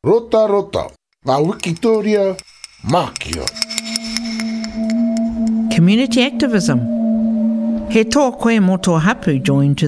Rota rota, a Wikitoria Makio. Community activism. He tō koe mo tō hapu join to